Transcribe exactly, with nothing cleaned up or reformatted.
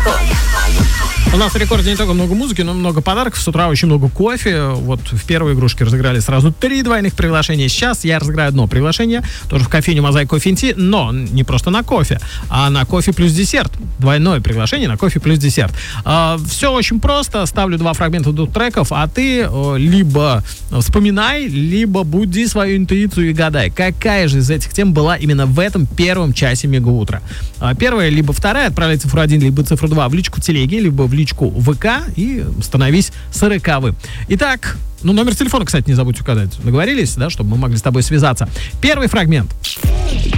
У нас в рекорде не только много музыки, но много подарков. С утра очень много кофе. Вот в первой игрушке разыграли сразу три двойных приглашения. Сейчас я разыграю одно приглашение, тоже в кофейню Мозаик Кофе энд Ти, но не просто на кофе, а на кофе плюс десерт. Двойное приглашение на кофе плюс десерт. А, все очень просто. Ставлю два фрагмента двух треков, а ты о, либо вспоминай, либо буди свою интуицию и гадай, какая же из этих тем была именно в этом первом часе Мегаутра. А, первая, либо вторая, отправляй цифру один, либо цифру два в личку телеги, либо в личку ВК и становись сороковым. Итак, ну, номер телефона, кстати, не забудь указать. Договорились, да, чтобы мы могли с тобой связаться. Первый фрагмент.